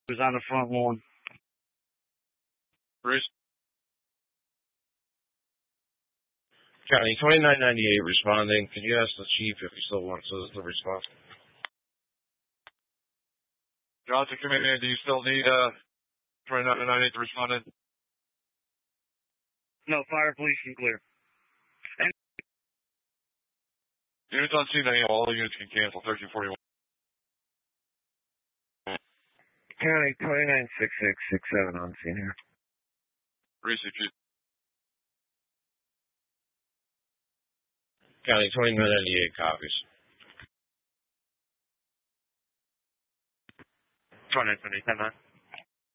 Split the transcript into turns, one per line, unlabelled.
Who's on the front lawn?
Bruce.
County 2998 responding. Can you ask the chief if he still wants us to respond?
Johnson Commander, do you still need 2998 to respond in?
No, fire, police, and clear. And
Units on scene, all units can cancel. 1341.
County 296667 on scene here.
Receive you.
County 2998 copies.
2998, 10-9.